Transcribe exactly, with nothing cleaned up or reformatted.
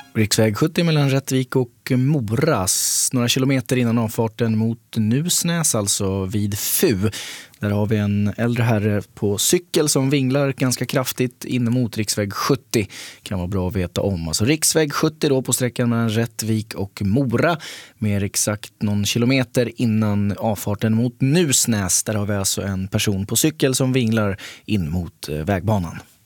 Riksväg sjuttio mellan Rättvik och Mora, några kilometer innan avfarten mot Nusnäs, alltså vid F U. Där har vi en äldre herre på cykel som vinglar ganska kraftigt in mot riksväg sjuttio. Kan vara bra att veta om. Alltså riksväg sjuttio då på sträckan mellan Rättvik och Mora. Mer exakt någon kilometer innan avfarten mot Nusnäs. Där har vi alltså en person på cykel som vinglar in mot vägbanan.